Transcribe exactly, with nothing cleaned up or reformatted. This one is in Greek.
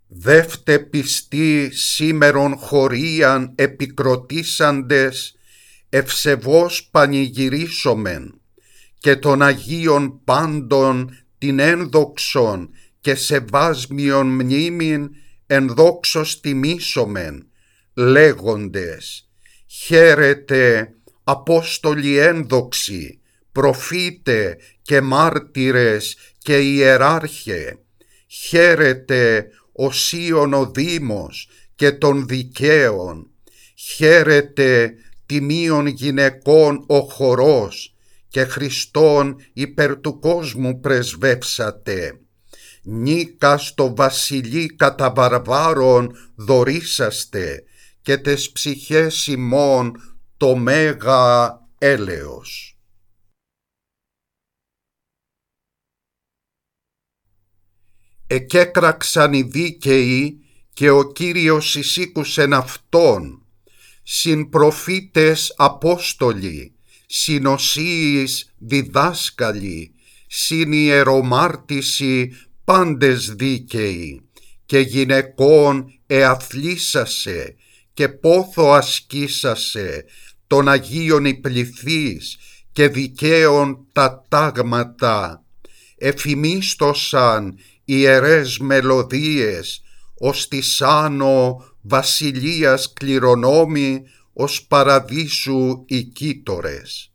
Δεύτε πιστοί σήμερον χωρίαν επικροτήσαντες, ευσεβώς πανηγυρίσομεν, και των Αγίων πάντων την ένδοξον και σεβάσμιον μνήμην ενδόξως τιμήσομεν, λέγοντες: χαίρετε Απόστολοι ένδοξοι, προφήτε και μάρτυρες και ιεράρχε, χαίρετε ο Σύων ο Δήμος και των δικαίων, χαίρετε τιμίων γυναικών ο χορός, και Χριστόν υπέρ του κόσμου πρεσβεύσατε. Νίκα στο βασιλεί κατά βαρβάρων δωρήσαστε, και τες ψυχές ημών το μέγα έλεος. Εκέκραξαν οι δίκαιοι, και ο Κύριος εισήκουσεν αυτόν, συν προφήτες Απόστολοι, συν οσίης διδάσκαλοι, συν ιερομάρτυσι πάντες δίκαιοι, και γυναικών εαθλήσασε, και πόθο ασκήσασε, των Αγίων οι πληθείς, και δικαίων τα τάγματα, εφημίστοσαν ιερές μελωδίες, ως της άνω βασιλείας κληρονόμοι, ως παραδείσου οι κύτορες.